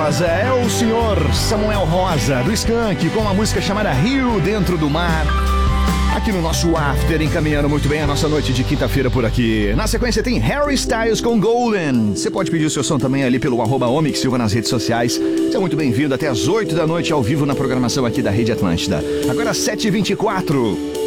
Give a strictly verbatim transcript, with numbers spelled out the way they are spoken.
maravilhosa é o senhor Samuel Rosa, do Skank, com uma música chamada Rio Dentro do Mar. Aqui no nosso After, encaminhando muito bem a nossa noite de quinta-feira por aqui. Na sequência tem Harry Styles com Golden. Você pode pedir o seu som também ali pelo arroba Omix Silva nas redes sociais. Seja muito bem-vindo até as oito da noite ao vivo na programação aqui da Rede Atlântida. Agora sete e vinte e quatro.